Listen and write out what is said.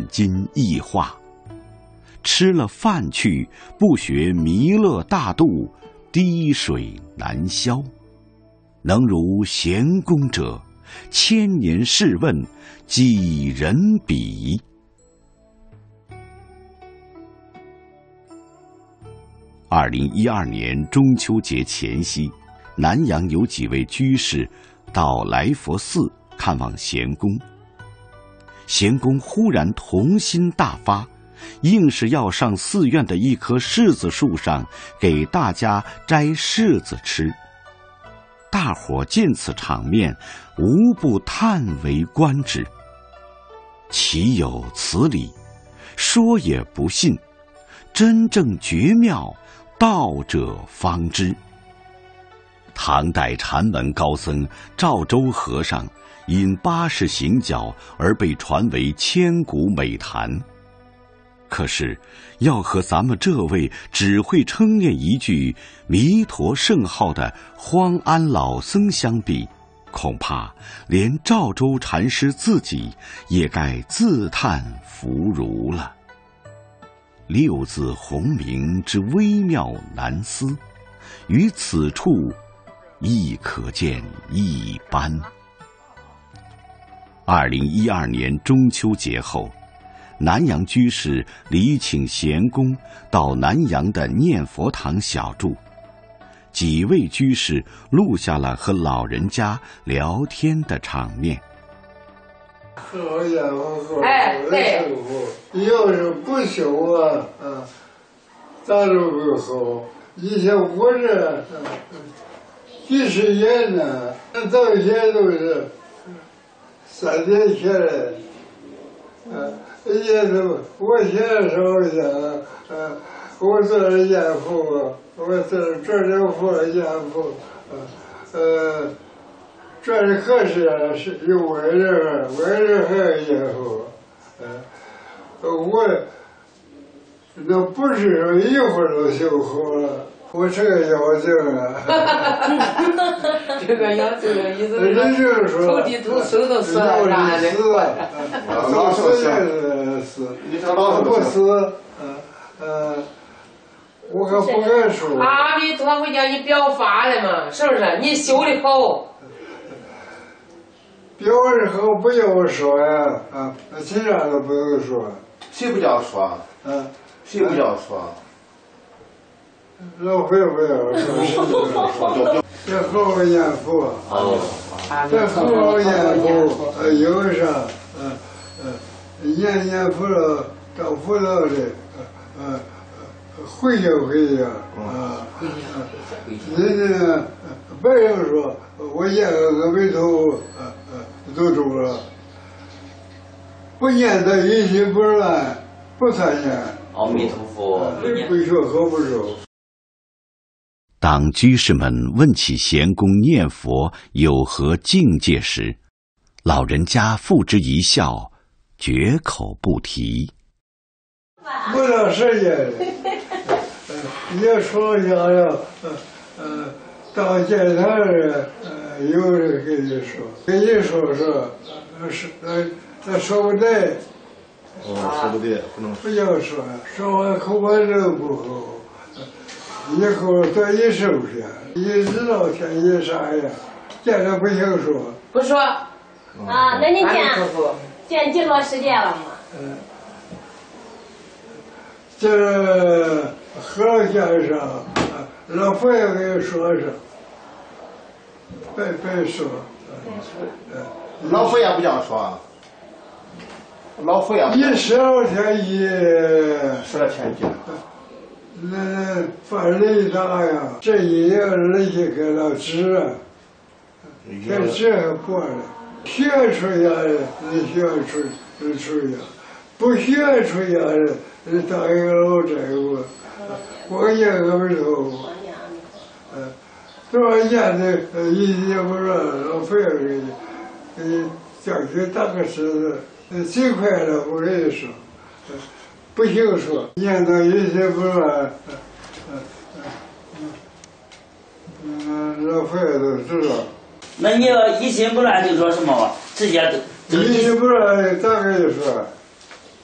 今异化。吃了饭去，不学弥勒大度，滴水难消。能如贤公者，千年试问几人比？2012年中秋节前夕，南阳有几位居士到来佛寺看望贤公。贤公忽然童心大发，硬是要上寺院的一棵柿子树上给大家摘柿子吃。大伙见此场面，无不叹为观止。岂有此理！说也不信，真正绝妙，道者方知。唐代禅门高僧赵州和尚因80行脚而被传为千古美谈。可是要和咱们这位只会称念一句弥陀圣号的荒安老僧相比，恐怕连赵州禅师自己也该自叹弗如了。六字洪名之微妙难思，于此处亦可见一斑。2012年中秋节后，南阳居士礼请贤公到南阳的念佛堂小住，几位居士录下了和老人家聊天的场面。 好家伙，对，要是不修啊，咱都不好。以前我这几十年呢，到现在都是3年前来，也都我现在说一下，我做了严父，我做了父严父，这是可是有为人还有严父，我那不是说一会儿就修好了。我这个妖精啊， 这个妖精的意思是说， 头地头手都死了，啥的， 都死，不死，我可不敢说。 阿弥陀佛叫你表法了嘛，是不是？你修的好。 表的好不要我说呀，其他都不用说。 谁不叫说？谁不叫说？ 老会不要说，这好好严父，这好好严父，有啥，严父了，当辅导的，回家人家白人说，我念个阿弥陀佛，都中了，不念的一心不乱，不参念。 阿弥陀佛， 不学和不熟。 当居士们问起贤公念佛有何境界时，老人家付之一笑，绝口不提。 不长时间，也说想要，当检查人，有人跟你说，那说不对。 说不对，不能不要说完口巴真不好。以后多一收拾，一知道天一啥样，见着不行说。 不说。 那你见几多时间了吗？ 这和尚先生，老佛爷给说上，别说。 老佛爷不讲说。老佛爷。 12天 12天见。 那犯雷大呀，这一夜人家给了纸，这纸还破了，学出家人，学出家，不学出家人，当一个老债务，我念阿弥陀佛，多少年的一也不让老佛爷给你叫去打个狮子，最快了，我跟你说。不行说，念到一心不乱，老佛爷都知道。 那你要一心不乱就说什么吧？直接都。 一心不乱，咋跟你说？